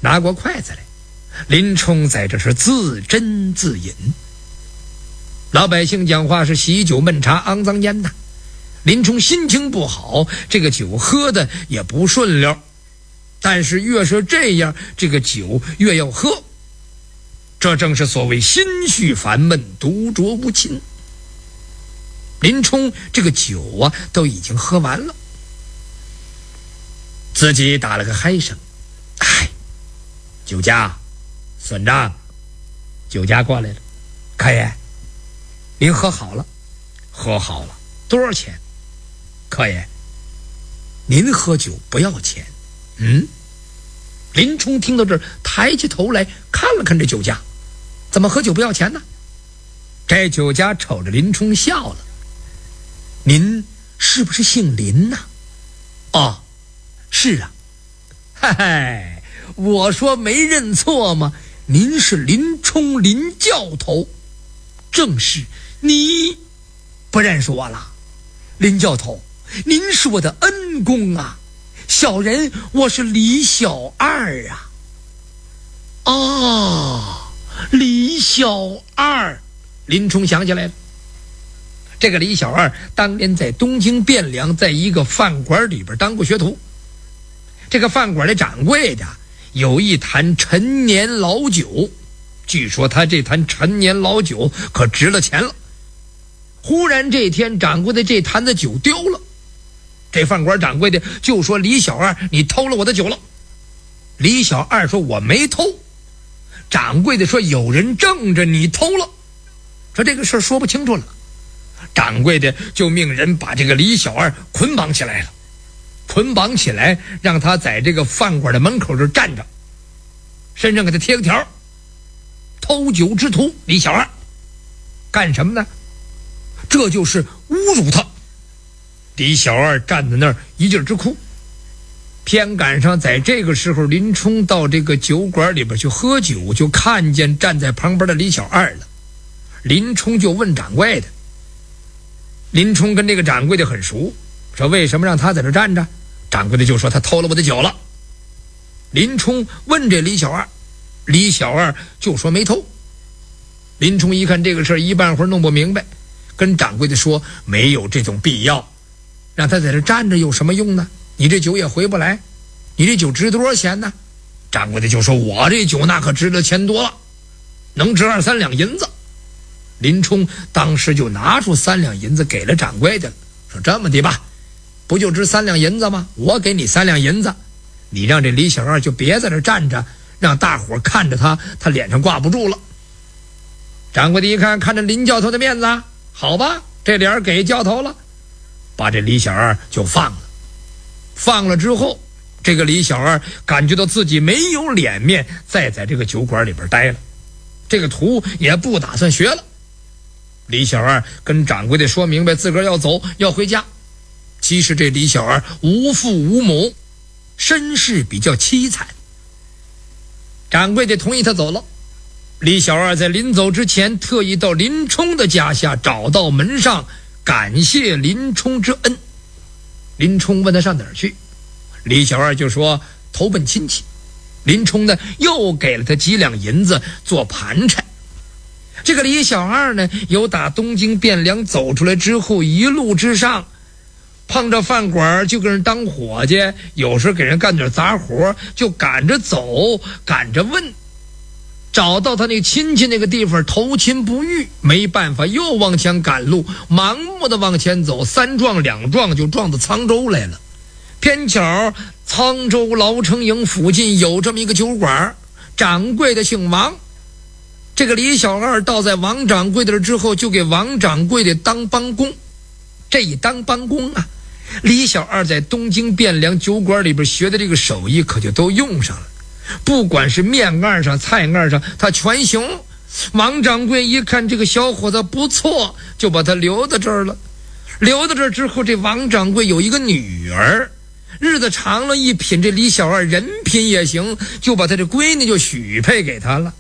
拿过筷子来，林冲在这是自斟自饮。老百姓讲话是喜酒闷茶肮脏烟呐，林冲心情不好，这个酒喝的也不顺溜，但是越是这样，这个酒越要喝，这正是所谓心绪烦闷，独酌无亲。林冲这个酒啊都已经喝完了，自己打了个嗨声，哎，酒家算账。酒家过来了，客爷，您喝好了。喝好了，多少钱？客爷，您喝酒不要钱。林冲听到这儿，抬起头来看了看这酒家，怎么喝酒不要钱呢？这酒家瞅着林冲笑了，您是不是姓林呐？哦，是啊。嘿嘿，我说没认错吗？您是林冲，林教头。正是。你不认识我了？林教头，您是我的恩公啊，小人我是李小二啊。哦，李小二。林冲想起来了，这个李小二当年在东京汴梁在一个饭馆里边当过学徒，这个饭馆的掌柜的有一坛陈年老酒，据说他这坛陈年老酒可值了钱了。忽然这天掌柜的这坛的酒丢了，这饭馆掌柜的就说李小二，你偷了我的酒了。李小二说我没偷。掌柜的说有人证着你偷了。说这个事说不清楚了，掌柜的就命人把这个李小二捆绑起来了，捆绑起来让他在这个饭馆的门口这站着，身上给他贴个条，偷酒之徒李小二。干什么呢？这就是侮辱他。李小二站在那儿一劲儿直哭。偏赶上在这个时候，林冲到这个酒馆里边去喝酒，就看见站在旁边的李小二了。林冲就问掌柜的，林冲跟这个掌柜的很熟，说为什么让他在这站着？掌柜的就说他偷了我的酒了。林冲问这李小二，李小二就说没偷。林冲一看这个事儿一半会儿弄不明白，跟掌柜的说没有这种必要，让他在这站着有什么用呢？你这酒也回不来，你这酒值多少钱呢？掌柜的就说我这酒那可值了钱多了，能值2-3两银子。林冲当时就拿出3两银子给了掌柜的，说这么的吧，不就值3两银子吗？我给你3两银子，你让这李小二就别在这站着，让大伙看着他脸上挂不住了。掌柜的一看着林教头的面子，好吧，这脸给教头了，把这李小二就放了。放了之后，这个李小二感觉到自己没有脸面再在这个酒馆里边待了，这个图也不打算学了。李小二跟掌柜的说明白自个儿要走，要回家。其实这李小二无父无母，身世比较凄惨。掌柜的同意他走了。李小二在临走之前特意到林冲的家下，找到门上感谢林冲之恩。林冲问他上哪儿去，李小二就说投奔亲戚。林冲呢又给了他几两银子做盘缠。这个李小二呢由打东京汴梁走出来之后，一路之上碰着饭馆就跟人当伙计，有时给人干点杂活，就赶着走赶着问，找到他那个亲戚那个地方头亲不遇，没办法又往前赶路，盲目的往前走，3撞2撞就撞到沧州来了。偏巧沧州牢城营附近有这么一个酒馆，掌柜的姓王。这个李小二到在王掌柜的之后，就给王掌柜的当帮工。这一当帮工啊，李小二在东京汴梁酒馆里边学的这个手艺可就都用上了，不管是面案上菜案上他全行。王掌柜一看这个小伙子不错，就把他留到这儿了。留到这儿之后，这王掌柜有一个女儿，日子长了一品这李小二人品也行，就把他这闺女就许配给他了。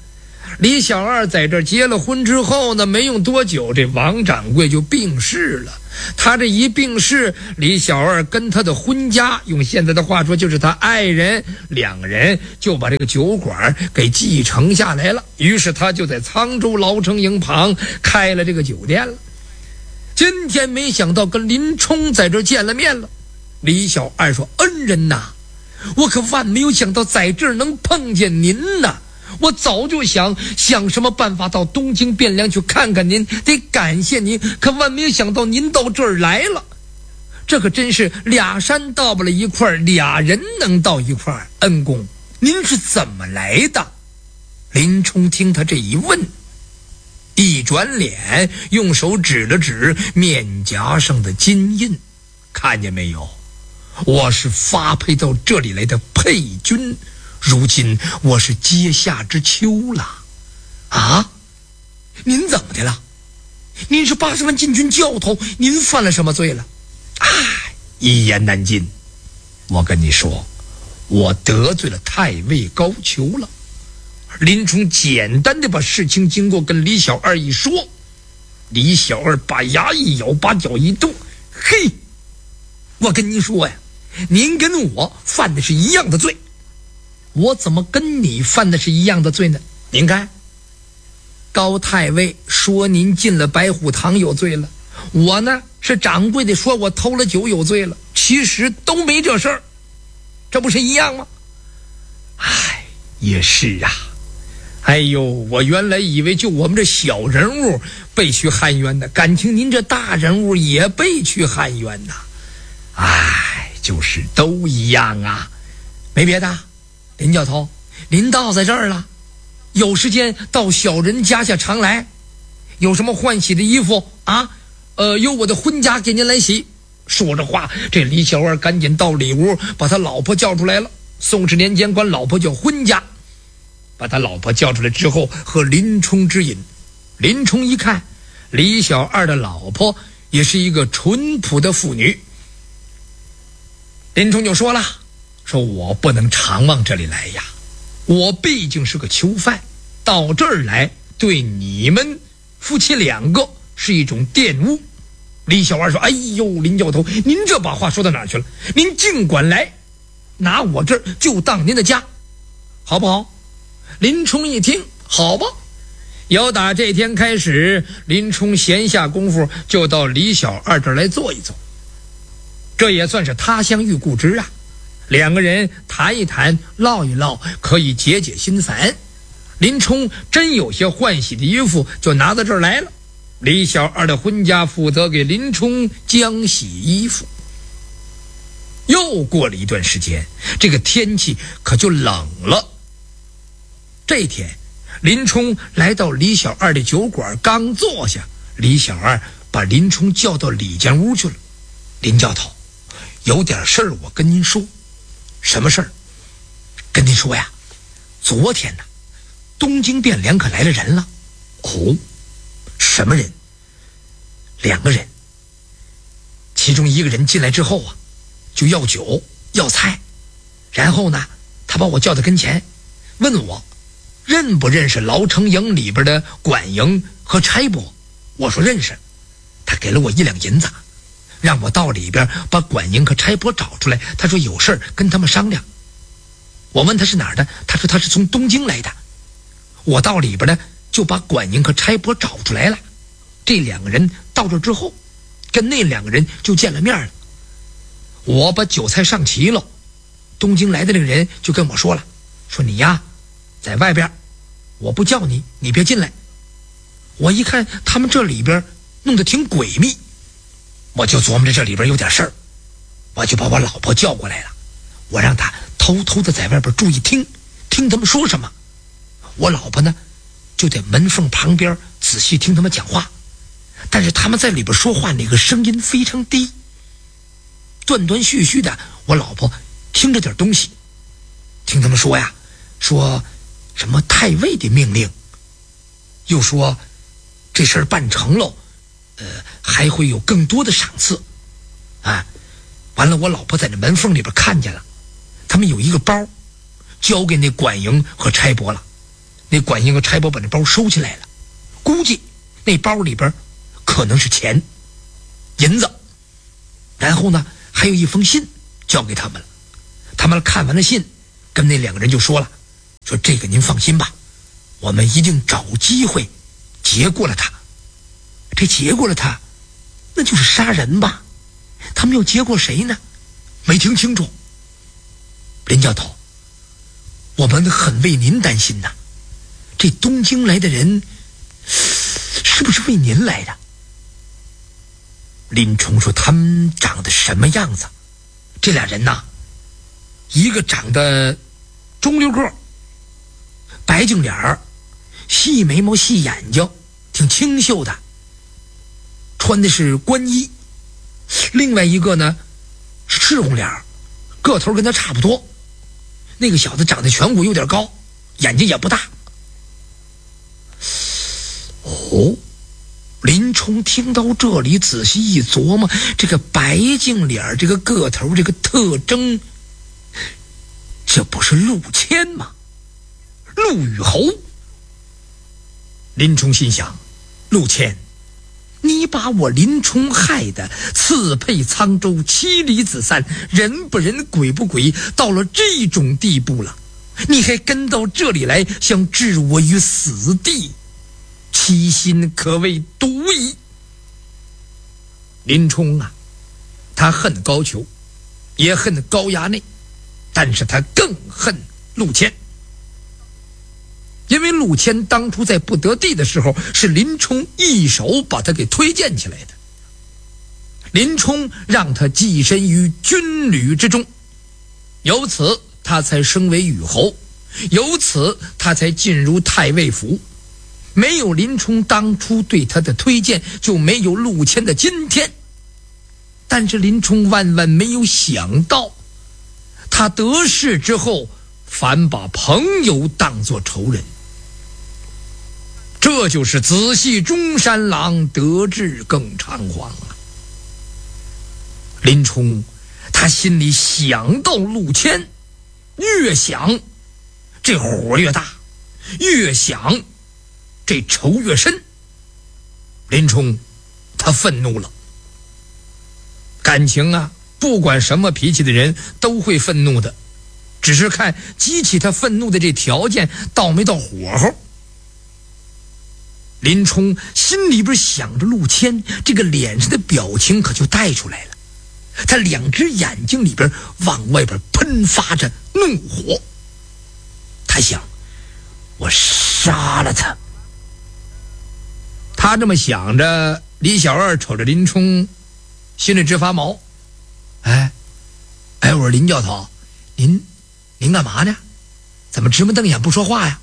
李小二在这结了婚之后呢，没用多久，这王掌柜就病逝了。他这一病逝，李小二跟他的婚家，用现在的话说就是他爱人，两人就把这个酒馆给继承下来了。于是他就在沧州老城营旁开了这个酒店了。今天没想到跟林冲在这见了面了。李小二说：“恩人呐，我可万没有想到在这儿能碰见您呐！我早就想什么办法到东京汴梁去看看您，得感谢您，可万没有想到您到这儿来了。这可真是俩山到不了一块儿，俩人能到一块儿。恩公，您是怎么来的？”林冲听他这一问，一转脸用手指了指面颊上的金印，看见没有？我是发配到这里来的配军，如今我是阶下之囚了。啊，您怎么的了？您是80万禁军教头，您犯了什么罪了？一言难尽。我跟你说，我得罪了太尉高俅了。林冲简单的把事情经过跟李小二一说，李小二把牙一咬，把脚一动，嘿，我跟您说呀，您跟我犯的是一样的罪。我怎么跟你犯的是一样的罪呢？您看，高太尉说您进了白虎堂有罪了，我呢是掌柜的说我偷了酒有罪了，其实都没这事儿，这不是一样吗？也是啊。哎呦，我原来以为就我们这小人物被去汉冤的，感情您这大人物也被去汉冤呐。就是都一样啊。没别的，林教头，您到在这儿了，有时间到小人家下常来，有什么换洗的衣服啊？由我的婚家给您来洗。说着话，这李小二赶紧到里屋把他老婆叫出来了。宋氏年间管老婆叫婚家，把他老婆叫出来之后，和林冲之饮。林冲一看，李小二的老婆也是一个淳朴的妇女。林冲就说了，说我不能常往这里来呀，我毕竟是个囚犯，到这儿来对你们夫妻两个是一种玷污。李小二说：“哎呦，林教头，您这把话说到哪儿去了？您尽管来，拿我这儿就当您的家，好不好？”林冲一听，好吧。由打这天开始，林冲闲下功夫就到李小二这儿来坐一坐，这也算是他乡遇故知啊。两个人谈一谈，唠一唠，可以解解心烦。林冲真有些换洗的衣服，就拿到这儿来了。李小二的婚家负责给林冲浆洗衣服。又过了一段时间，这个天气可就冷了。这天，林冲来到李小二的酒馆，刚坐下，李小二把林冲叫到里间屋去了。林教头，有点事儿我跟您说。什么事儿？跟您说呀，昨天呢，东京汴梁可来了人了。哦，什么人？2个人。其中一个人进来之后啊，就要酒要菜，然后呢，他把我叫到跟前，问我认不认识牢城营里边的管营和差拨。我说认识。他给了我1两银子，让我到里边把管营和差拨找出来。他说有事儿跟他们商量。我问他是哪儿的，他说他是从东京来的。我到里边呢，就把管营和差拨找出来了。这2个人到这之后，跟那2个人就见了面了。我把酒菜上齐了，东京来的那个人就跟我说了，说你呀，在外边，我不叫你，你别进来。我一看他们这里边弄得挺诡秘，我就琢磨着这里边有点事儿，我就把我老婆叫过来了，我让她偷偷的在外边注意听他们说什么。我老婆呢，就在门缝旁边仔细听他们讲话，但是他们在里边说话那个声音非常低，断断续续的。我老婆听着点东西，听他们说呀，说什么太尉的命令，又说这事儿办成了，还会有更多的赏赐啊。完了，我老婆在那门缝里边看见了，他们有一个包交给那管营和差拨了， 那管营和差拨把那包收起来了，估计那包里边可能是钱银子，然后呢还有一封信交给他们了。他们看完了信，跟那2个人就说了，说这个您放心吧，我们一定找机会结过了他。这结过了他，那就是杀人吧？他们又结过谁呢？没听清楚。林教头，我们很为您担心呐。这东京来的人是不是为您来的？林冲说，他们长得什么样子？这俩人呐，一个长得中溜个，白净脸儿，细眉毛细眼睛，挺清秀的，穿的是官衣。另外一个呢是赤红脸，个头跟他差不多。那个小子长得颧骨有点高，眼睛也不大。哦，林冲听到这里仔细一琢磨，这个白净脸，这个个头，这个特征，这不是陆谦吗？陆羽侯。林冲心想，陆谦，你把我林冲害得刺配沧州，妻离子散，人不人鬼不鬼，到了这种地步了，你还跟到这里来，想置我于死地，其心可谓毒矣。林冲啊，他恨高俅，也恨高衙内，但是他更恨陆谦。因为陆谦当初在不得地的时候，是林冲一手把他给推荐起来的。林冲让他跻身于军旅之中，由此他才升为羽侯，由此他才进入太尉府。没有林冲当初对他的推荐，就没有陆谦的今天。但是林冲万万没有想到，他得势之后反把朋友当作仇人。这就是子系中山狼，得志更猖狂啊！林冲他心里想到陆谦，越想这火越大，越想这仇越深。林冲他愤怒了。感情啊，不管什么脾气的人都会愤怒的，只是看激起他愤怒的这条件到没到火候。林冲心里边想着陆谦，这个脸上的表情可就带出来了，他2只眼睛里边往外边喷发着怒火。他想，我杀了他。他这么想着，李小二瞅着林冲，心里直发毛。哎，我说林教头，您干嘛呢？怎么直目瞪眼不说话呀？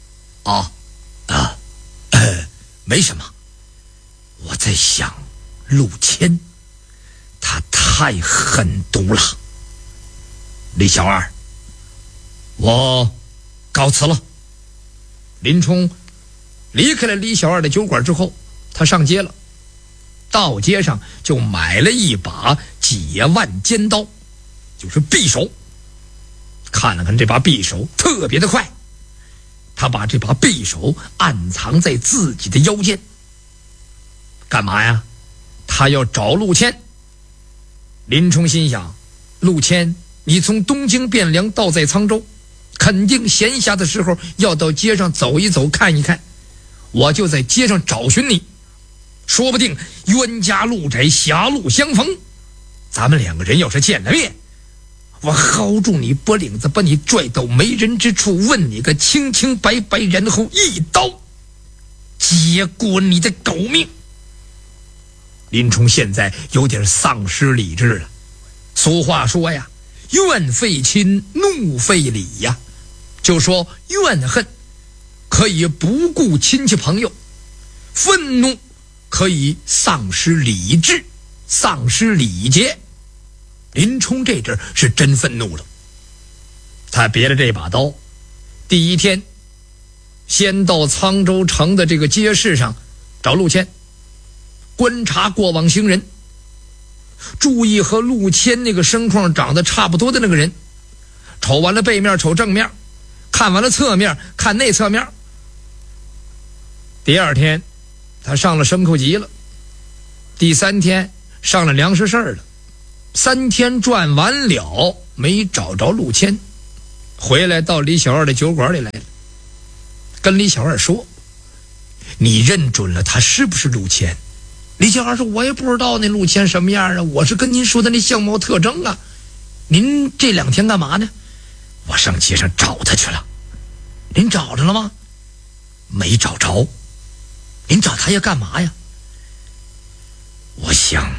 没什么，我在想陆谦，他太狠毒了。李小二，我告辞了。林冲离开了李小二的酒馆之后，他上街了，到街上就买了一把解腕尖刀，就是匕首。看了看这把匕首，特别的快。他把这把匕首暗藏在自己的腰间，干嘛呀？他要找陆谦。林冲心想，陆谦，你从东京汴梁到在沧州，肯定闲暇的时候要到街上走一走看一看，我就在街上找寻你，说不定冤家路窄，狭路相逢，咱们2个人要是见了面，我薅住你脖领子，把你拽到没人之处，问你个清清白白，然后一刀结果你的狗命。林冲现在有点丧失理智了。俗话说呀，怨废亲，怒废礼呀。就说怨恨可以不顾亲戚朋友，愤怒可以丧失理智，丧失礼节。林冲这阵是真愤怒了，他别了这把刀，第一天先到沧州城的这个街市上找陆谦，观察过往行人，注意和陆谦那个身况长得差不多的那个人，瞅完了背面瞅正面，看完了侧面看内侧面， 第二天他上了牲口集了，第3天上了粮食事儿了。3天转完了，没找着陆谦，回来到李小二的酒馆里来了，跟李小二说：“你认准了他是不是陆谦？”李小二说：“我也不知道那陆谦什么样啊，我是跟您说的那相貌特征啊。您这2天干嘛呢？”“我上街上找他去了。”“您找着了吗？”“没找着。”“您找他要干嘛呀？”“我想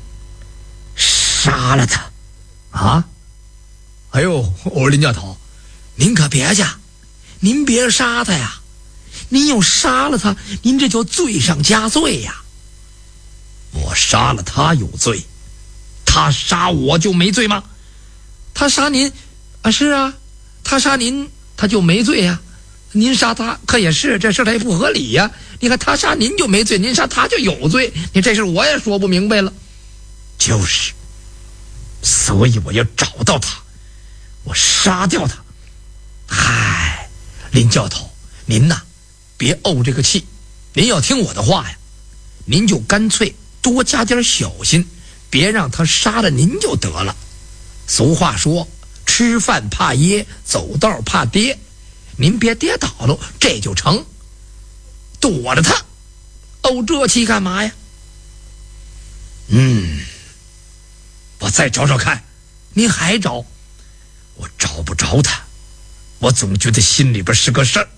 杀了他。”“啊？哎呦，我说林教头，您可别去，您别杀他呀，您要杀了他，您这叫罪上加罪呀。”“我杀了他有罪，他杀我就没罪吗？”“他杀您啊，是啊，他杀您他就没罪呀，您杀他可也是，这事他也不合理呀。你看他杀您就没罪，您杀他就有罪，你这事我也说不明白了。”“就是，所以我要找到他，我杀掉他。”“嗨，林教头，您呐别怄这个气，您要听我的话呀，您就干脆多加点小心，别让他杀了您就得了。俗话说，吃饭怕噎，走道怕跌，您别跌倒了，这就成。躲着他，怄这气干嘛呀？”“我再找找看。”“您还找？”“我找不着他，我总觉得心里边是个事儿。”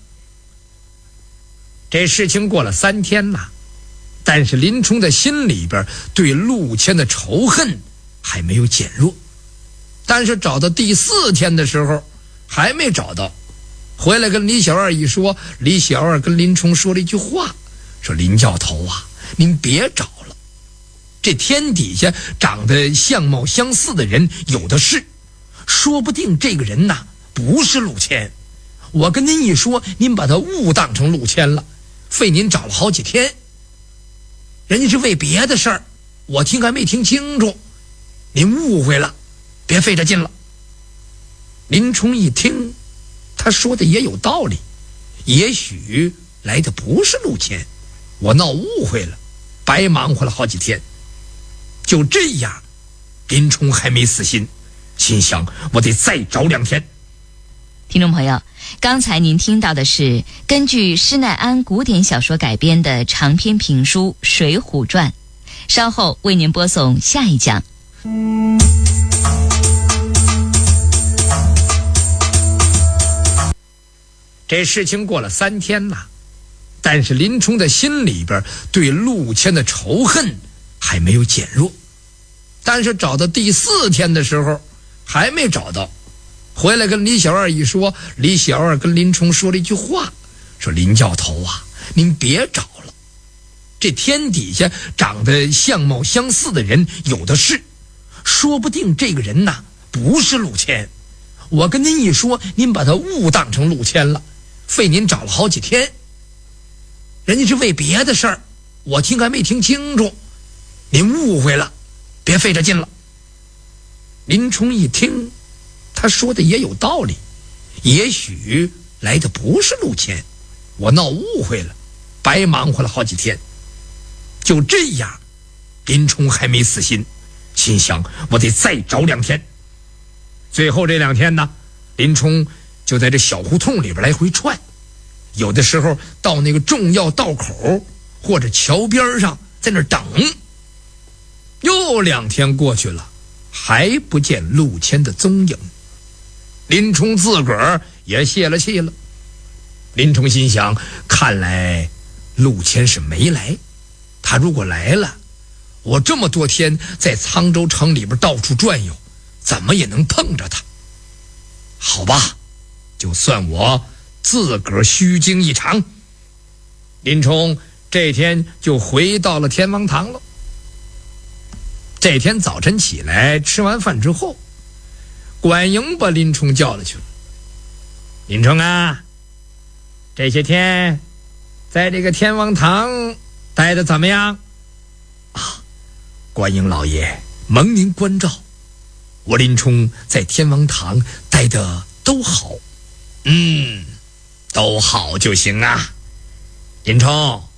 这事情过了3天了，但是林冲的心里边对陆谦的仇恨还没有减弱。但是找到第4天的时候还没找到，回来跟李小二一说，李小二跟林冲说了一句话，说：“林教头啊，您别找了，这天底下长得相貌相似的人有的是，说不定这个人呐不是陆谦。我跟您一说，您把他误当成陆谦了，费您找了好几天。人家是为别的事儿，我听还没听清楚，您误会了，别费这劲了。”林冲一听，他说的也有道理，也许来的不是陆谦，我闹误会了，白忙活了好几天。就这样，林冲还没死心，心想我得再找2天。 听众朋友，刚才您听到的是根据施耐庵古典小说改编的长篇评书《水浒传》，稍后为您播送下一讲。 这事情过了3天了，但是林冲的心里边对陆谦的仇恨还没有减弱。但是找到第4天的时候还没找到，回来跟李小二一说，李小二跟林冲说了一句话，说：“林教头啊，您别找了，这天底下长得相貌相似的人有的是，说不定这个人呐不是陆谦。我跟您一说，您把他误当成陆谦了，费您找了好几天。人家是为别的事儿，我听还没听清楚，您误会了，别费这劲了。”林冲一听，他说的也有道理，也许来的不是陆谦，我闹误会了，白忙活了好几天。就这样，林冲还没死心，心想我得再找2天。最后这2天呢，林冲就在这小胡同里边来回窜，有的时候到那个重要道口或者桥边上在那等。又2天过去了，还不见陆谦的踪影，林冲自个儿也泄了气了。林冲心想，看来陆谦是没来，他如果来了，我这么多天在沧州城里边到处转悠，怎么也能碰着他。好吧，就算我自个儿虚惊一场。林冲这天就回到了天王堂了。这天早晨起来，吃完饭之后，管营把林冲叫了去了。林冲啊，这些天在这个天王堂待得怎么样？啊，管营老爷蒙您关照，我林冲在天王堂待得都好。都好就行啊。林冲，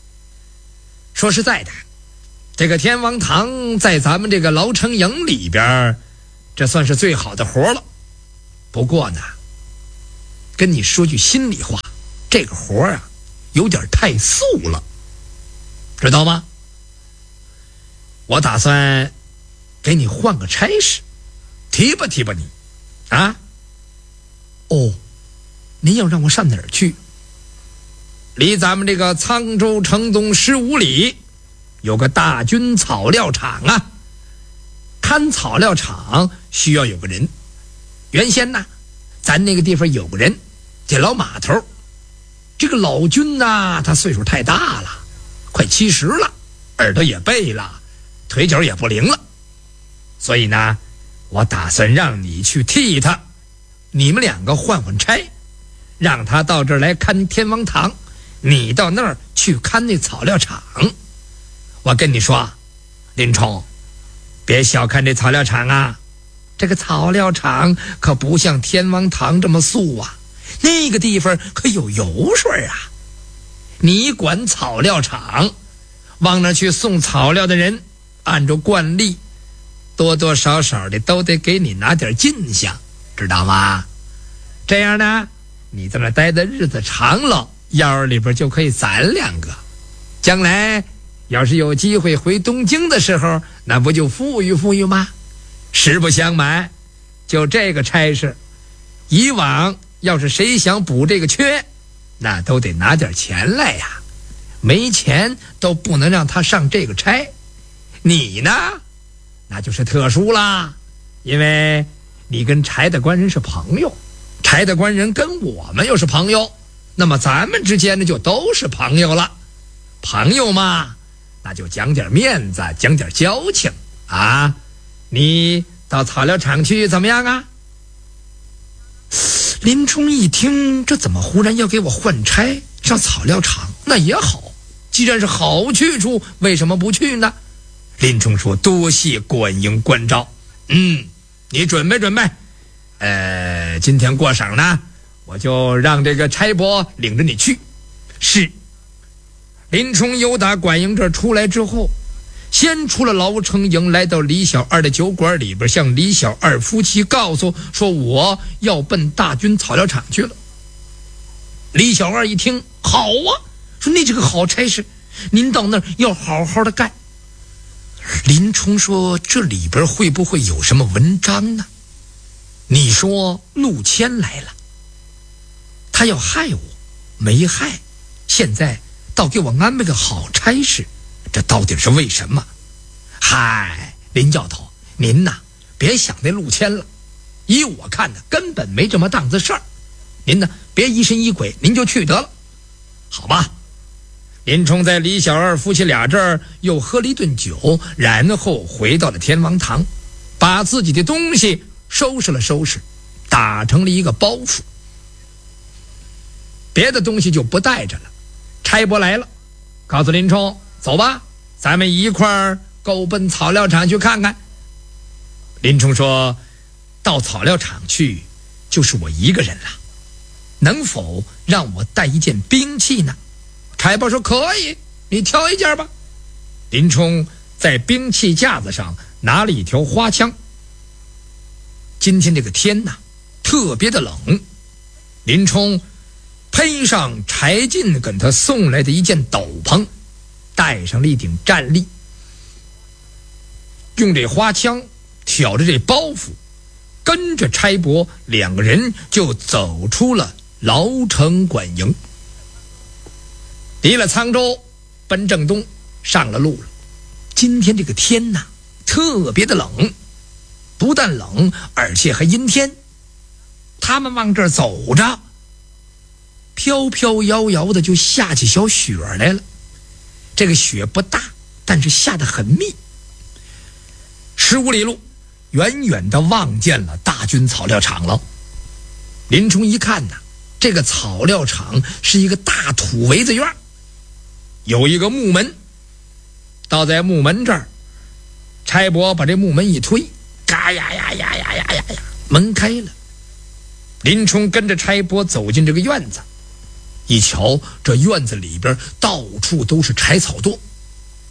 说实在的，这个天王堂在咱们这个牢城营里边，这算是最好的活了。不过呢，跟你说句心里话，这个活啊有点太素了，知道吗？我打算给你换个差事，提拔提拔你啊。哦，您要让我上哪儿去？离咱们这个沧州城东15里有个大军草料场啊，看草料场需要有个人。原先呢，咱那个地方有个人叫老码头，这个老军呢，他岁数太大了，快70了，耳朵也背了，腿脚也不灵了，所以呢，我打算让你去替他，你们2个换换差，让他到这儿来看天王堂，你到那儿去看那草料场。我跟你说，林冲，别小看这草料场啊，这个草料场可不像天王堂这么素啊，那个地方可有油水啊。你管草料场，往那去送草料的人，按照惯例多多少少的都得给你拿点进项，知道吗？这样呢，你在那待的日子长了，腰里边就可以攒2个，将来要是有机会回东京的时候，那不就富裕富裕吗？实不相瞒，就这个差事，以往要是谁想补这个缺，那都得拿点钱来呀，没钱都不能让他上这个差。你呢，那就是特殊啦，因为你跟柴大官人是朋友，柴大官人跟我们又是朋友，那么咱们之间呢就都是朋友了。朋友嘛，那就讲点面子，讲点交情啊。你到草料场去怎么样啊？林冲一听，这怎么忽然要给我换差上草料场？那也好，既然是好去处，为什么不去呢？林冲说：多谢关营关照。你准备准备，今天过晌呢，我就让这个差拨领着你去。是。林冲由打管营这儿出来之后，先出了牢城营，来到李小二的酒馆里边，向李小二夫妻告诉说，我要奔大军草料场去了。李小二一听，好啊，说那这个好差事，您到那儿要好好的干。林冲说，这里边会不会有什么文章呢？你说陆谦来了，他要害我，没害，现在倒给我安排个好差事，这到底是为什么？嗨，林教头，您呐，别想那陆谦了，依我看呢，根本没这么档子事儿。您呢，别疑神疑鬼，您就去得了，好吧？林冲在李小二夫妻俩这儿又喝了一顿酒，然后回到了天王堂，把自己的东西收拾了收拾，打成了一个包袱，别的东西就不带着了。差拨来了，告诉林冲，走吧，咱们一块儿够奔草料场去看看。林冲说，到草料场去就是我一个人了，能否让我带一件兵器呢？差拨说可以，你挑一件吧。林冲在兵器架子上拿了一条花枪。今天这个天呐，特别的冷，林冲披上柴进跟他送来的一件斗篷，戴上了一顶战笠，用这花枪挑着这包袱，跟着差拨2个人就走出了牢城管营，离了沧州，奔正东，上了路了。今天这个天呐，特别的冷，不但冷，而且还阴天。他们往这儿走着，飘飘摇摇的就下起小雪来了。这个雪不大，但是下得很密。15里路，远远的望见了大军草料场了。林冲一看呐，这个草料场是一个大土围子院，有一个木门，倒在木门这儿，差拨把这木门一推，嘎呀呀呀呀呀呀呀，门开了。林冲跟着差拨走进这个院子，一瞧，这院子里边到处都是柴草垛，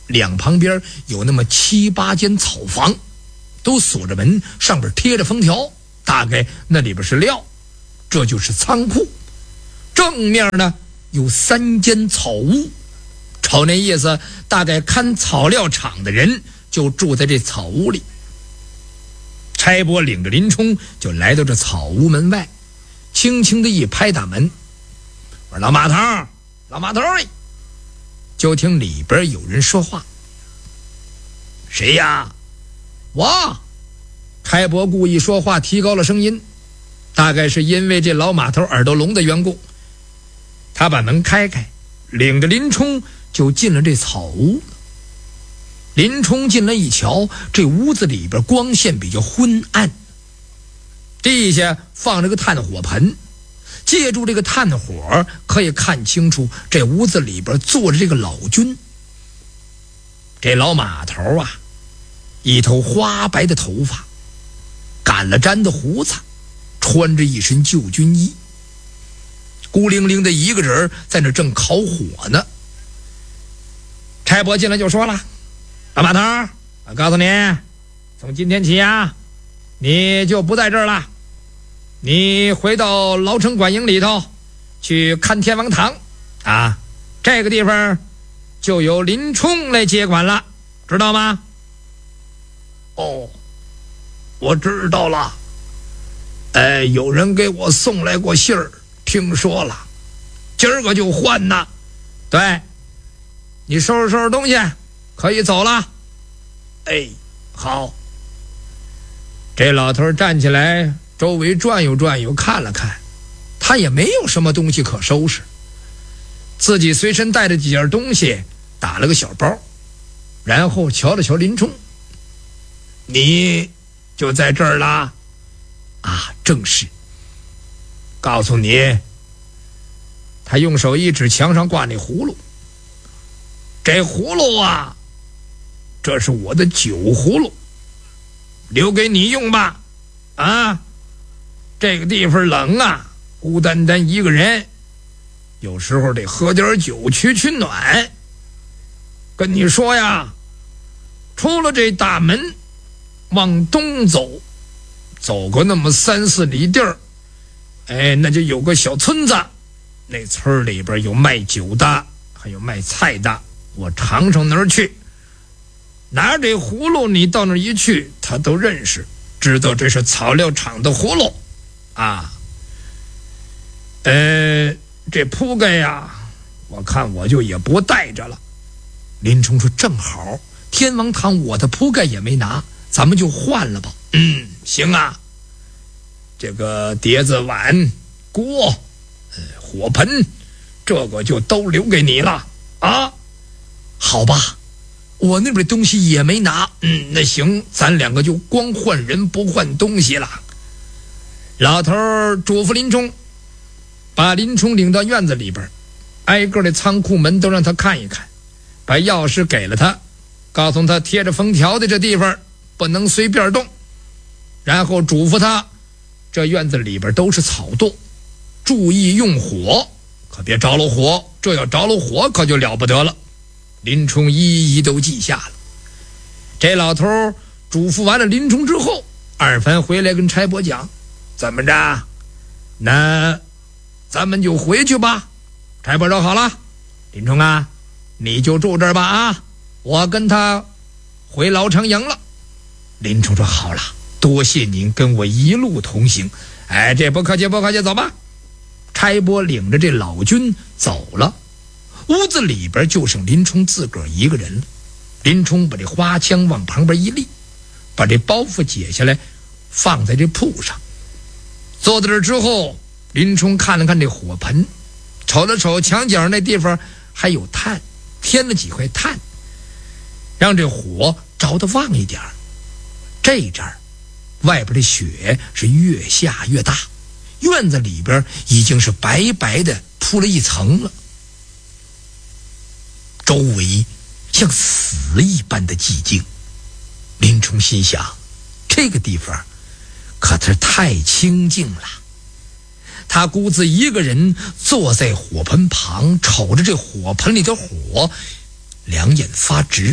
两旁边有那么7、8间草房，都锁着门，上边贴着封条，大概那里边是料，这就是仓库。正面呢有3间草屋，瞅那意思，大概看草料场的人就住在这草屋里。差拨领着林冲就来到这草屋门外，轻轻的一拍大门，我说老马头，老马头，就听里边有人说话。谁呀？我。差拨故意说话提高了声音，大概是因为这老马头耳朵聋的缘故。他把门开开，领着林冲就进了这草屋。林冲进来一瞧，这屋子里边光线比较昏暗，地下放着个炭火盆，借助这个炭火可以看清楚这屋子里边坐着这个老君。这老马头啊，一头花白的头发，赶了粘的胡子，穿着一身旧军衣，孤零零的一个人在那正烤火呢。差拨进来就说了，老马头，我告诉你，从今天起啊，你就不在这儿了，你回到牢城管营里头去看天王堂啊，这个地方就由林冲来接管了，知道吗？哦，我知道了。有人给我送来过信儿，听说了，今儿个就换呢。对，你收拾收拾东西，可以走了。哎，好。这老头站起来，周围转悠转悠，看了看，他也没有什么东西可收拾，自己随身带着几件东西，打了个小包，然后瞧了瞧林冲，你就在这儿啦？啊，正是。告诉你，他用手一指墙上挂那葫芦，这葫芦啊，这是我的酒葫芦，留给你用吧。啊，这个地方冷啊，孤单单一个人，有时候得喝点酒取取暖。跟你说呀，出了这大门，往东走，走过那么3、4里地儿，那就有个小村子，那村里边有卖酒的，还有卖菜的，我常上那儿去，拿这葫芦，你到那儿一去，他都认识，知道这是草料厂的葫芦啊。这铺盖呀，我看我就也不带着了。林冲说，正好天王堂我的铺盖也没拿，咱们就换了吧。行啊。这个碟子、碗、锅、火盆，这个就都留给你了啊。好吧，我那边东西也没拿。那行，咱两个就光换人不换东西了。老头嘱咐林冲，把林冲领到院子里边，挨个的仓库门都让他看一看，把钥匙给了他，告诉他贴着封条的这地方不能随便动，然后嘱咐他，这院子里边都是草垛，注意用火，可别着了火，这要着了火可就了不得了。林冲一一都记下了。这老头嘱咐完了林冲之后，二凡回来跟差拨讲，怎么着，那咱们就回去吧。差拨说好了，林冲啊，你就住这儿吧啊，我跟他回老城营了。林冲说好了，多谢您跟我一路同行。这不客气不客气，走吧。差拨领着这老君走了，屋子里边就剩林冲自个儿一个人了。林冲把这花枪往旁边一立，把这包袱解下来放在这铺上，坐在这之后，林冲看了看这火盆，瞅了瞅墙角那地方还有炭，添了几块炭，让这火着得旺一点。这阵儿外边的雪是越下越大，院子里边已经是白白的铺了一层了，周围像死一般的寂静。林冲心想，这个地方可是太清静了。他孤自一个人坐在火盆旁，瞅着这火盆里的火两眼发直，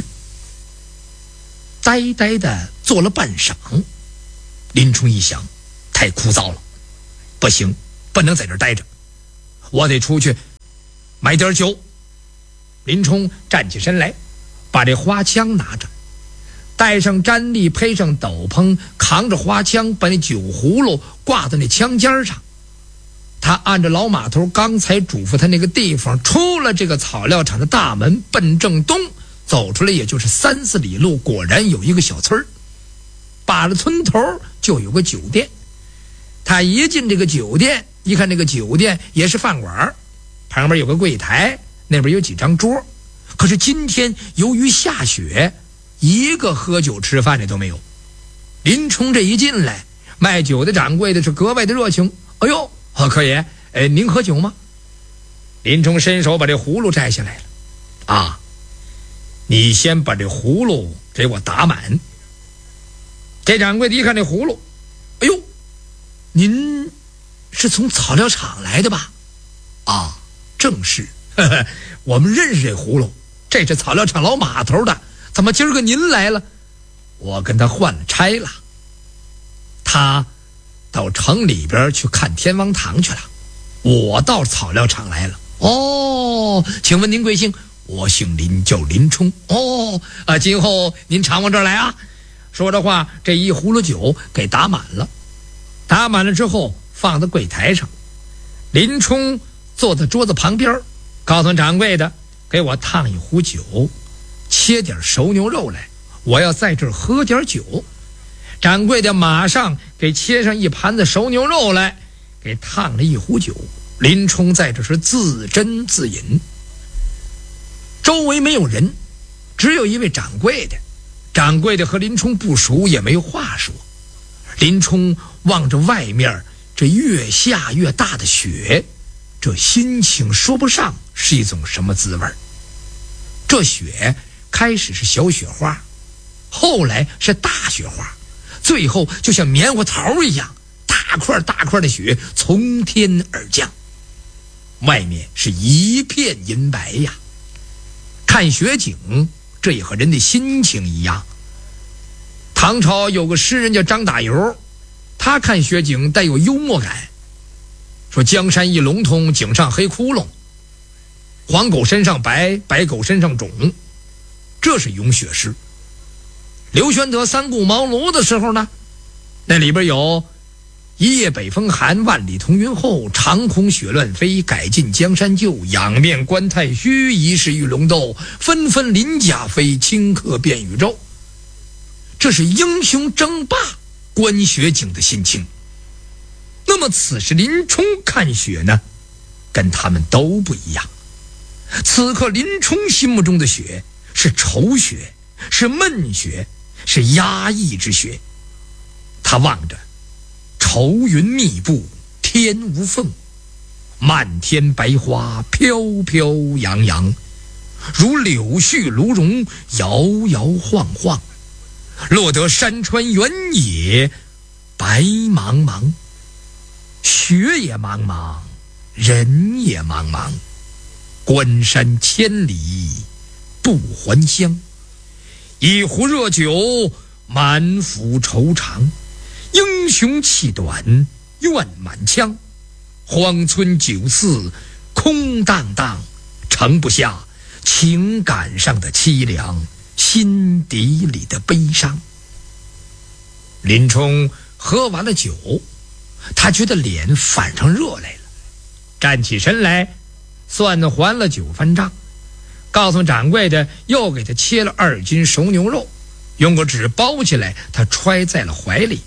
呆呆地坐了半晌。林冲一想，太枯燥了，不行，不能在这儿待着，我得出去买点酒。林冲站起身来，把这花枪拿着，带上毡笠，配上斗篷，扛着花枪，把那酒葫芦挂在那枪尖上。他按着老码头刚才嘱咐他那个地方，出了这个草料场的大门，奔正东走出来，也就是3、4里路，果然有一个小村儿。把了村头就有个酒店。他一进这个酒店，一看这个酒店也是饭馆，旁边有个柜台，那边有几张桌。可是今天由于下雪，一个喝酒吃饭的都没有。林冲这一进来，卖酒的掌柜的是格外的热情。哎呦，客爷，您喝酒吗？林冲伸手把这葫芦摘下来了。啊，你先把这葫芦给我打满。这掌柜的一看这葫芦，哎呦，您是从草料场来的吧？啊，正是，呵呵，我们认识这葫芦，这是草料场老码头的，怎么今儿个您来了？我跟他换了差了，他到城里边去看天王堂去了，我到草料场来了。哦，请问您贵姓？我姓林，叫林冲。哦，今后您常往这儿来啊。说着话，这一葫芦酒给打满了，打满了之后放在柜台上。林冲坐在桌子旁边，告诉掌柜的，给我烫一壶酒，切点熟牛肉来，我要在这儿喝点酒。掌柜的马上给切上一盘子熟牛肉来，给烫了一壶酒。林冲在这是自斟自饮，周围没有人，只有一位掌柜的。掌柜的和林冲不熟，也没话说。林冲望着外面这越下越大的雪，这心情说不上是一种什么滋味。这雪开始是小雪花，后来是大雪花，最后就像棉花桃一样，大块大块的雪从天而降。外面是一片银白呀。看雪景，这也和人的心情一样。唐朝有个诗人叫张大猷，他看雪景带有幽默感，说江山一笼统，井上黑窟窿，黄狗身上白，白狗身上肿，这是咏雪诗。刘玄德三顾茅庐的时候呢，那里边有一夜北风寒，万里同云后，长空雪乱飞，改尽江山旧，仰面观太虚，疑是玉龙斗，纷纷鳞甲飞，顷刻变宇宙。这是英雄争霸观雪景的心情。那么此时林冲看雪呢，跟他们都不一样。此刻林冲心目中的雪是愁雪，是闷雪，是压抑之雪。他望着愁云密布，天无缝，漫天白花飘飘扬扬，如柳絮芦蓉，摇摇晃晃，落得山川原野白茫茫，雪也茫茫，人也茫茫，关山千里不还乡。一壶热酒，满腹愁肠，英雄气短，怨满腔。荒村酒肆，空荡荡，盛不下情感上的凄凉，心底里的悲伤。林冲喝完了酒，他觉得脸反上热来了，站起身来，算还了9番账，告诉掌柜的又给他切了2斤熟牛肉，用个纸包起来，他揣在了怀里，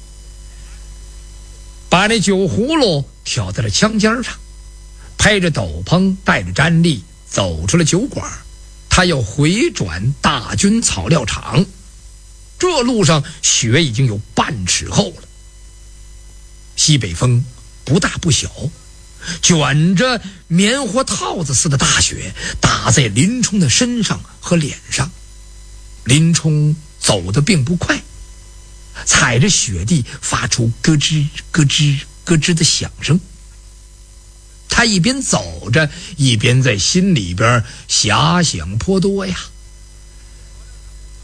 把那酒葫芦挑在了枪尖上，披着斗篷，带着毡笠，走出了酒馆。他要回转大军草料场，这路上雪已经有半尺厚了。西北风不大不小，卷着棉花套子似的大雪打在林冲的身上和脸上。林冲走得并不快，踩着雪地发出咯吱咯吱咯吱的响声。他一边走着，一边在心里边遐想颇多呀。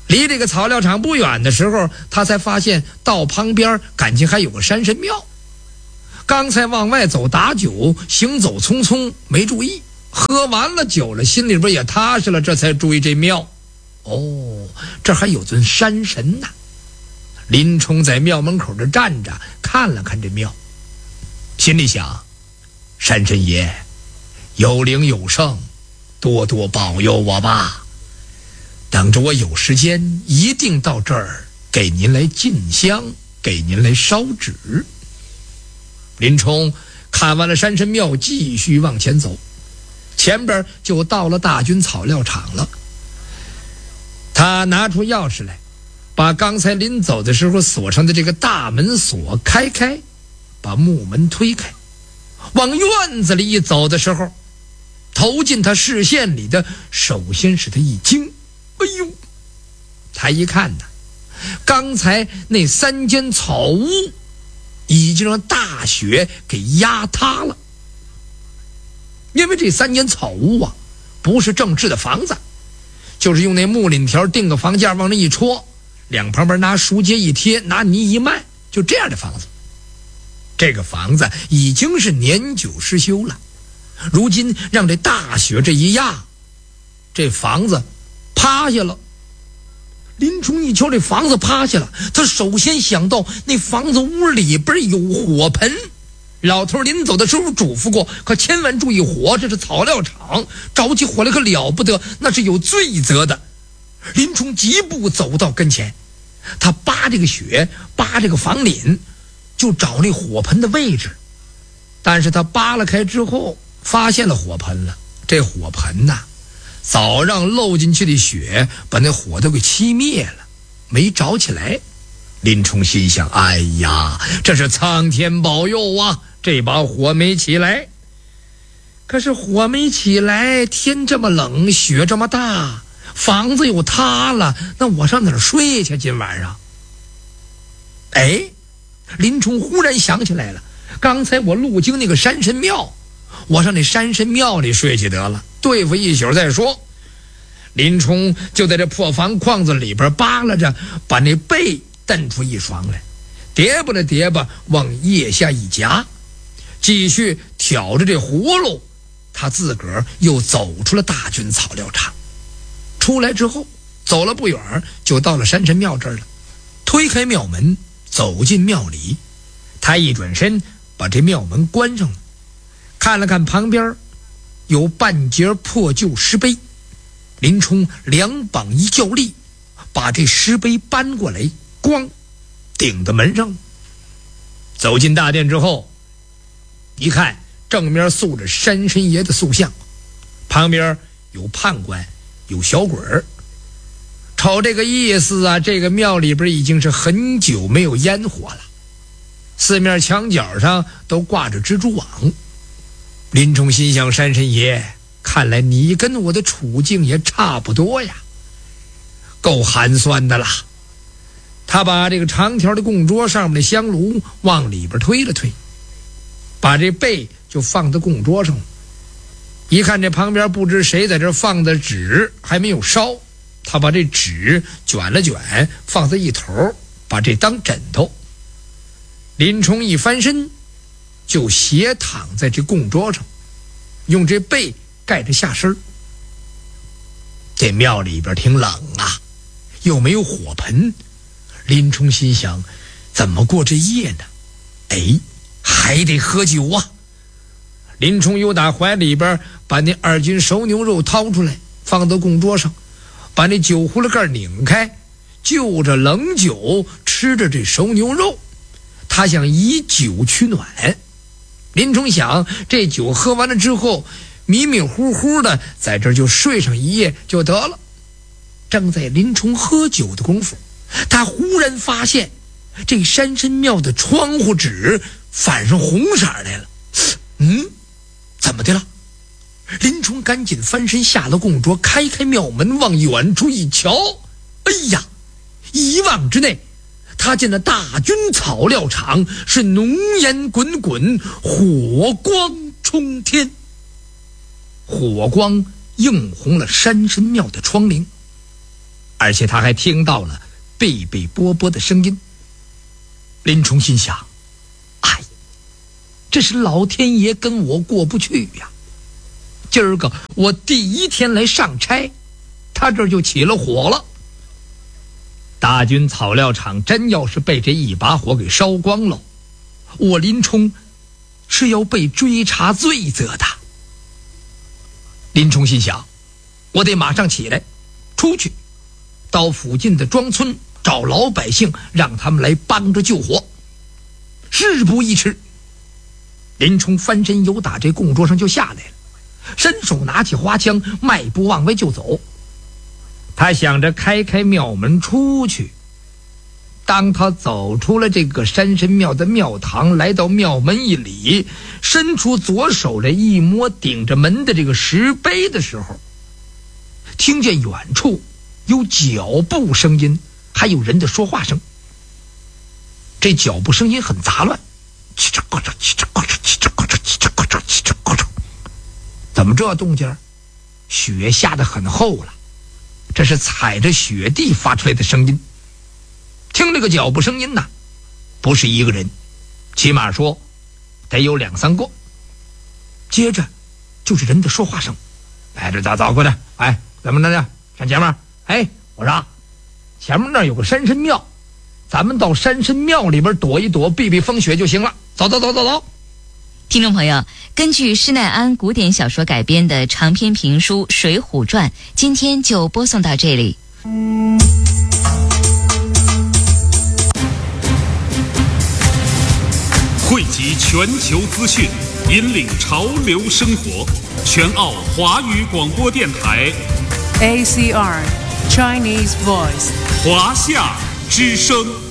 离这个草料场不远的时候，他才发现道旁边感情还有个山神庙。刚才往外走打酒，行走匆匆没注意，喝完了酒了，心里边也踏实了，这才注意这庙。哦，这还有尊山神呢。林冲在庙门口这站着，看了看这庙，心里想，山神爷有灵有圣，多多保佑我吧。等着我有时间一定到这儿给您来进香，给您来烧纸。林冲看完了山神庙，继续往前走，前边就到了大军草料场了。他拿出钥匙来，把刚才临走的时候锁上的这个大门锁开，把木门推开，往院子里一走的时候，投进他视线里的首先是他一惊，哎呦！他一看呢，刚才那3间草屋已经让大雪给压塌了。因为这3间草屋啊，不是正式的房子，就是用那木檩条钉个房架往那一戳，两旁边拿树秸一贴，拿泥一漫，就这样的房子。这个房子已经是年久失修了，如今让这大雪这一压，这房子趴下了。林冲一瞧这房子趴下了，他首先想到那房子屋里边有火盆，老头临走的时候嘱咐过，可千万注意火，这是草料场，着起火来可了不得，那是有罪责的。林冲疾步走到跟前，他扒这个雪，扒这个房檩，就找那火盆的位置。但是他扒了开之后，发现了火盆了。这火盆呐，早让漏进去的雪把那火都给熄灭了，没着起来。林冲心想，哎呀，这是苍天保佑啊，这把火没起来。可是火没起来，天这么冷，雪这么大，房子又塌了，那我上哪儿睡去今晚上？哎，林冲忽然想起来了，刚才我路经那个山神庙，我上那山神庙里睡去得了，对付一宿再说。林冲就在这破房框子里边扒拉着，把那被蹬出一双来，叠吧了叠吧，往腋下一夹，继续挑着这葫芦，他自个儿又走出了大军草料场。出来之后，走了不远就到了山神庙这儿了，推开庙门，走进庙里，他一转身把这庙门关上了，看了看旁边有半截破旧石碑。林冲两膀一较力，把这石碑搬过来，咣顶到门上。走进大殿之后，一看正面塑着山神爷的塑像，旁边有判官，有小鬼儿。瞅这个意思啊，这个庙里边已经是很久没有烟火了，四面墙角上都挂着蜘蛛网。林冲心想，山神爷，看来你跟我的处境也差不多呀，够寒酸的啦。他把这个长条的供桌上面的香炉往里边推了推，把这被就放在供桌上了。一看这旁边不知谁在这放的纸还没有烧，他把这纸卷了卷放在一头，把这当枕头。林冲一翻身就斜躺在这供桌上，用这被盖着下身。这庙里边挺冷啊，又没有火盆。林冲心想，怎么过这夜呢？哎，还得喝酒啊。林冲又打怀里边把那2斤熟牛肉掏出来，放到供桌上，把那酒葫芦盖拧开，就着冷酒吃着这熟牛肉，他想以酒取暖。林冲想，这酒喝完了之后，迷迷糊糊的在这儿就睡上一夜就得了。正在林冲喝酒的功夫，他忽然发现这山神庙的窗户纸反上红色来了。怎么的了？林冲赶紧翻身下了供桌，开庙门，往远处一瞧，哎呀，一望之内，他见那大军草料场是浓烟滚滚，火光冲天，火光映红了山神庙的窗棂。 而且他还听到了贝贝波波的声音。林冲心想，哎，这是老天爷跟我过不去呀！今儿个我第一天来上差，他这就起了火了。大军草料场真要是被这一把火给烧光了，我林冲是要被追查罪责的。林冲心想，我得马上起来出去，到附近的庄村找老百姓，让他们来帮着救火。事不宜迟，林冲翻身由打这供桌上就下来了，伸手拿起花枪，迈步往外就走。他想着开庙门出去。当他走出了这个山神庙的庙堂，来到庙门一里，伸出左手来一摸顶着门的这个石碑的时候，听见远处有脚步声音，还有人的说话声。这脚步声音很杂乱，叽吱咕吱叽吱咕吱叽吱咕吱叽吱咕吱叽吱咕吱。怎么这动静？雪下得很厚了，这是踩着雪地发出来的声音。听这个脚步声音呐，不是一个人，起码说得有2、3个。接着就是人的说话声，哎，这早过来，哎，怎么着？上前面，哎，我说前面那有个山神庙，咱们到山神庙里边躲一躲，避避风雪就行了。走。 听众朋友，根据施耐庵古典小说改编的长篇评书《水浒传》，今天就播送到这里。 汇集全球资讯，引领潮流生活。全澳华语广播电台 ACR Chinese Voice 华夏之声。